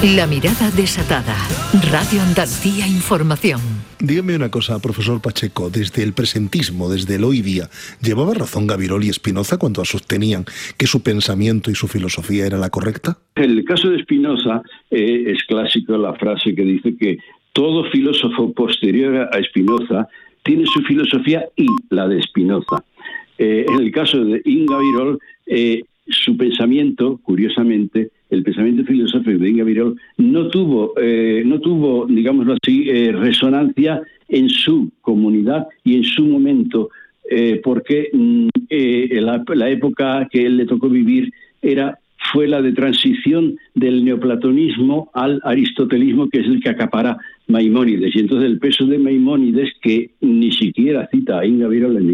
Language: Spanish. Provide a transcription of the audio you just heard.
La mirada desatada. Radio Andalucía Información. Dígame una cosa, profesor Pacheco, desde el presentismo, desde el hoy día, ¿llevaba razón Gabirol y Spinoza cuando sostenían que su pensamiento y su filosofía era la correcta? En el caso de Spinoza es clásico la frase que dice que todo filósofo posterior a Spinoza tiene su filosofía y la de Spinoza. En el caso de Ibn Gabirol, su pensamiento, curiosamente, el pensamiento filosófico de Ibn Gabirol no tuvo, digámoslo así, resonancia en su comunidad y en su momento, porque la época que él le tocó vivir fue la de transición del neoplatonismo al aristotelismo, que es el que acapara Maimónides. Y entonces el peso de Maimónides, que ni siquiera cita a Ibn Gabirol en